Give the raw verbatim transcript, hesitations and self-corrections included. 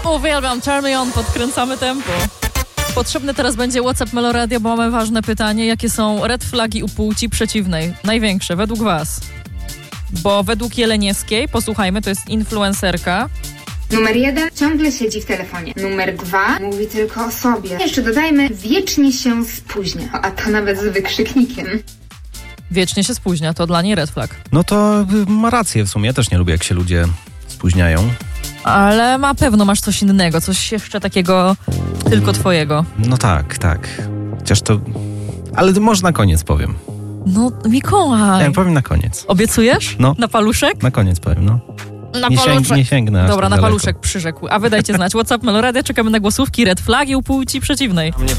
Uwielbiam, turn me on, podkręcamy tempo. Potrzebne teraz będzie WhatsApp Melo Radio, bo mamy ważne pytanie. Jakie są red flagi u płci przeciwnej? Największe, według was? Bo według Jeleniewskiej, posłuchajmy, to jest influencerka. Numer jeden, ciągle siedzi w telefonie. Numer dwa, mówi tylko o sobie. Jeszcze dodajmy, wiecznie się spóźnia, a to nawet z wykrzyknikiem. Wiecznie się spóźnia, to dla niej red flag. No to ma rację w sumie. Ja też nie lubię, jak się ludzie spóźniają. Ale na pewno masz coś innego, coś jeszcze takiego tylko twojego. No tak, tak. Chociaż to... Ale może na koniec powiem. No, Mikołaj. Ja powiem na koniec. Obiecujesz? No. Na paluszek? Na koniec powiem, no. Na nie, paluszek. Sięg, nie sięgnę aż Dobra, tak na daleko. paluszek przyrzekł. A wy dajcie znać. WhatsApp Melo Radio, czekamy na głosówki, red flagi u płci przeciwnej.